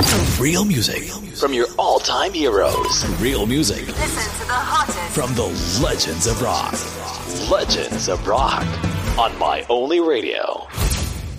Real music from your all-time heroes. Real music. Listen to the hottest From the legends of rock. Legends of rock on My Only Radio.